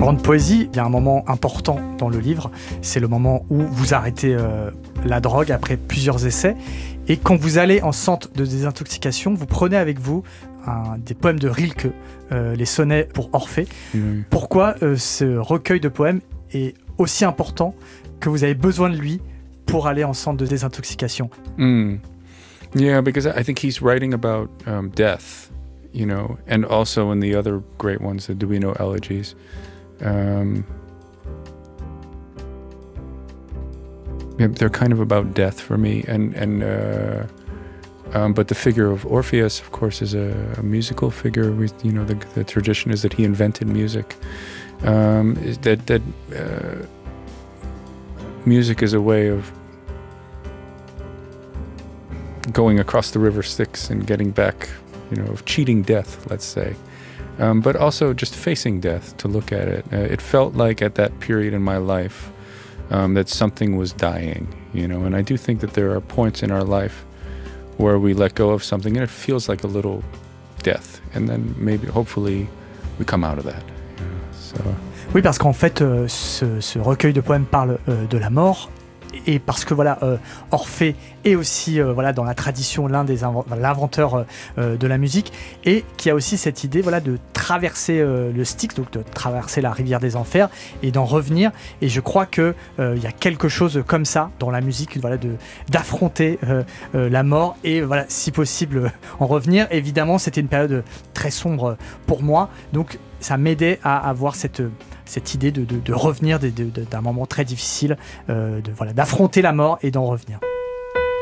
parlant de poésie, il y a un moment important dans le livre, c'est le moment où vous arrêtez la drogue après plusieurs essais. Et quand vous allez en centre de désintoxication, vous prenez avec vous des poèmes de Rilke, les sonnets pour Orphée. Pourquoi ce recueil de poèmes est aussi important que vous avez besoin de lui pour aller en centre de désintoxication? Yeah, because I think he's writing about death, you know, and also in the other great ones, the Duino elegies. Yeah, they're kind of about death for me, but the figure of Orpheus, of course, is a musical figure. You know, the tradition is that he invented music. Music is a way of going across the river Styx and getting back, you know, of cheating death, let's say. But also just facing death, to look at it. It felt like at that period in my life that something was dying, you know, and I do think that there are points in our life where we let go of something and it feels like a little death, and then maybe, hopefully, we come out of that. You know, so. Oui, parce qu'en fait, ce recueil de poèmes parle de la mort. Et parce que voilà, Orphée est aussi dans la tradition l'inventeur de la musique, et qui a aussi cette idée de traverser le Styx, donc de traverser la rivière des enfers et d'en revenir. Et je crois que y a quelque chose comme ça dans la musique, d'affronter la mort et si possible en revenir. Évidemment, c'était une période très sombre pour moi, donc ça m'aidait à avoir cette idée de revenir d'un moment très difficile, d'affronter la mort et d'en revenir.